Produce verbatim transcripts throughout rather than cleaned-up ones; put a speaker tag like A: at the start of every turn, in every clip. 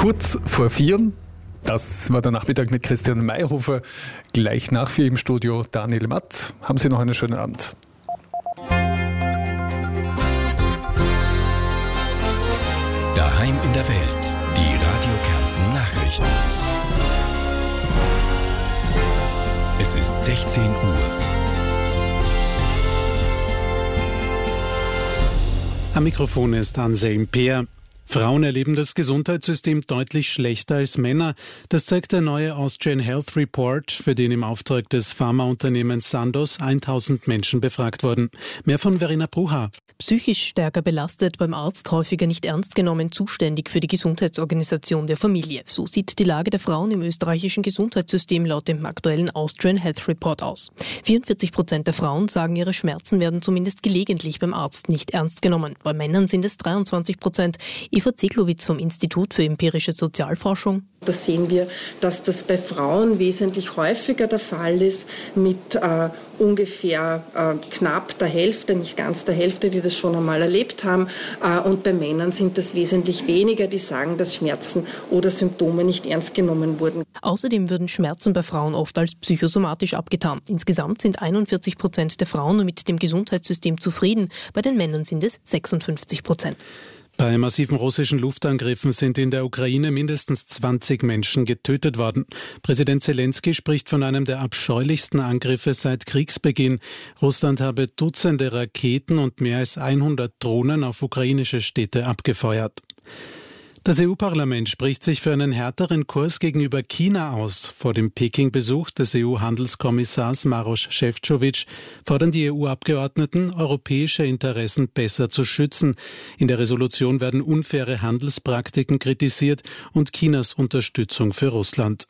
A: Kurz vor vier, das war der Nachmittag mit Christian Mayhofer. Gleich nach vier im Studio Daniel Matt. Haben Sie noch einen schönen Abend.
B: Daheim in der Welt, die Radio Kärnten Nachrichten. Es ist sechzehn Uhr.
C: Am Mikrofon ist Anselm Peer. Frauen erleben das Gesundheitssystem deutlich schlechter als Männer. Das zeigt der neue Austrian Health Report, für den im Auftrag des Pharmaunternehmens Sandoz tausend Menschen befragt wurden. Mehr von Verena Bruha.
D: Psychisch stärker belastet, beim Arzt häufiger nicht ernst genommen, zuständig für die Gesundheitsorganisation der Familie. So sieht die Lage der Frauen im österreichischen Gesundheitssystem laut dem aktuellen Austrian Health Report aus. vierundvierzig Prozent der Frauen sagen, ihre Schmerzen werden zumindest gelegentlich beim Arzt nicht ernst genommen. Bei Männern sind es dreiundzwanzig Prozent. Eva Zeglowitz vom Institut für empirische Sozialforschung.
E: Da sehen wir, dass das bei Frauen wesentlich häufiger der Fall ist, mit äh, ungefähr äh, knapp der Hälfte, nicht ganz der Hälfte, die das schon einmal erlebt haben. Äh, und bei Männern sind das wesentlich weniger, die sagen, dass Schmerzen oder Symptome nicht ernst genommen wurden.
D: Außerdem würden Schmerzen bei Frauen oft als psychosomatisch abgetan. Insgesamt sind einundvierzig Prozent der Frauen mit dem Gesundheitssystem zufrieden. Bei den Männern sind es sechsundfünfzig Prozent.
C: Bei massiven russischen Luftangriffen sind in der Ukraine mindestens zwanzig Menschen getötet worden. Präsident Zelensky spricht von einem der abscheulichsten Angriffe seit Kriegsbeginn. Russland habe Dutzende Raketen und mehr als hundert Drohnen auf ukrainische Städte abgefeuert. Das E U-Parlament spricht sich für einen härteren Kurs gegenüber China aus. Vor dem Peking-Besuch des E U-Handelskommissars Maroš Šefčovič fordern die E U-Abgeordneten, europäische Interessen besser zu schützen. In der Resolution werden unfaire Handelspraktiken kritisiert und Chinas Unterstützung für Russland.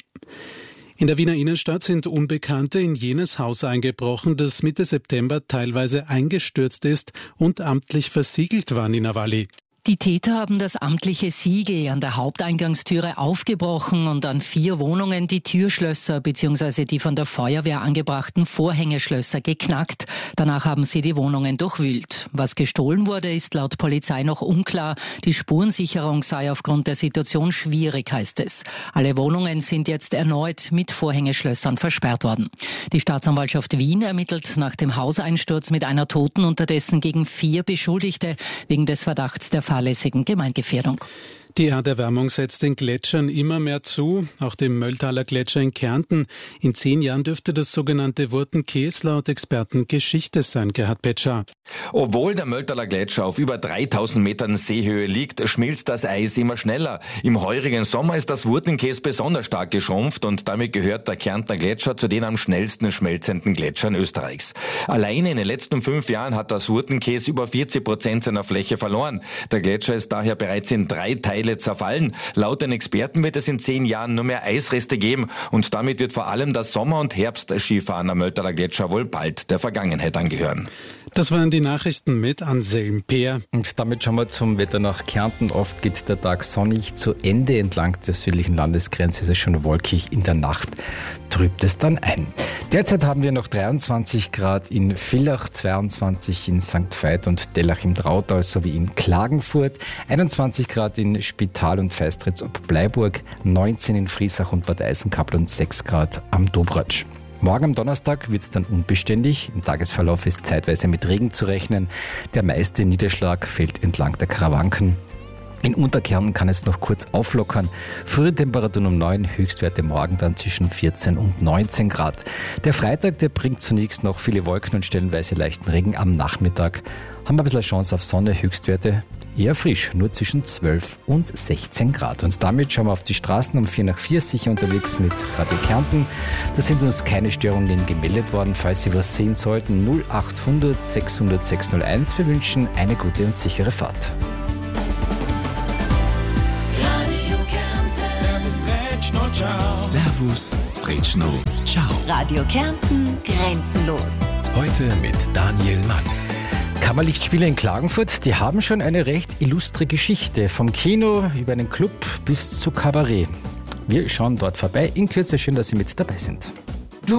C: In der Wiener Innenstadt sind Unbekannte in jenes Haus eingebrochen, das Mitte September teilweise eingestürzt ist und amtlich versiegelt war, Nina Walli.
F: Die Täter haben das amtliche Siegel an der Haupteingangstüre aufgebrochen und an vier Wohnungen die Türschlösser bzw. die von der Feuerwehr angebrachten Vorhängeschlösser geknackt. Danach haben sie die Wohnungen durchwühlt. Was gestohlen wurde, ist laut Polizei noch unklar. Die Spurensicherung sei aufgrund der Situation schwierig, heißt es. Alle Wohnungen sind jetzt erneut mit Vorhängeschlössern versperrt worden. Die Staatsanwaltschaft Wien ermittelt nach dem Hauseinsturz mit einer Toten unterdessen gegen vier Beschuldigte wegen des Verdachts der fahrlässigen Gemeingefährdung.
C: Die Erderwärmung setzt den Gletschern immer mehr zu, auch dem Mölltaler Gletscher in Kärnten. In zehn Jahren dürfte das sogenannte Wurtenkäs laut Experten Geschichte sein, Gerhard Petscher.
G: Obwohl der Mölltaler Gletscher auf über dreitausend Metern Seehöhe liegt, schmilzt das Eis immer schneller. Im heurigen Sommer ist das Wurtenkäs besonders stark geschrumpft und damit gehört der Kärntner Gletscher zu den am schnellsten schmelzenden Gletschern Österreichs. Alleine in den letzten fünf Jahren hat das Wurtenkäs über vierzig Prozent seiner Fläche verloren. Der Gletscher ist daher bereits in drei Teile zerfallen. Laut den Experten wird es in zehn Jahren nur mehr Eisreste geben und damit wird vor allem das Sommer- und Herbstskifahren am Mölltaler Gletscher wohl bald der Vergangenheit angehören.
C: Das waren die Nachrichten mit Anselm Peer.
H: Und damit schauen wir zum Wetter nach Kärnten. Oft geht der Tag sonnig zu Ende. Entlang der südlichen Landesgrenze ist es schon wolkig. In der Nacht trübt es dann ein. Derzeit haben wir noch dreiundzwanzig Grad in Villach, zweiundzwanzig in Sankt Veit und Dellach im Drautal sowie in Klagenfurt, einundzwanzig Grad in Spital und Feistritz ob Bleiburg, neunzehn in Friesach und Bad Eisenkapel und sechs Grad am Dobratsch. Morgen am Donnerstag wird es dann unbeständig. Im Tagesverlauf ist zeitweise mit Regen zu rechnen. Der meiste Niederschlag fällt entlang der Karawanken. In Unterkärnten kann es noch kurz auflockern. Frühe Temperaturen um neun, Höchstwerte morgen dann zwischen vierzehn und neunzehn Grad. Der Freitag, der bringt zunächst noch viele Wolken und stellenweise leichten Regen. Am Nachmittag haben wir ein bisschen Chance auf Sonne, Höchstwerte eher frisch, nur zwischen zwölf und sechzehn Grad. Und damit schauen wir auf die Straßen um vier nach vier, sicher unterwegs mit Radio Kärnten. Da sind uns keine Störungen gemeldet worden. Falls Sie was sehen sollten, null achthundert sechshundert sechshunderteins. Wir wünschen eine gute und sichere Fahrt.
B: Servus, Sretschno, ciao.
I: Radio Kärnten, grenzenlos.
B: Heute mit Daniel Matt.
H: Kammerlichtspiele in Klagenfurt, die haben schon eine recht illustre Geschichte. Vom Kino über einen Club bis zu Kabarett. Wir schauen dort vorbei. In Kürze, schön, dass Sie mit dabei sind.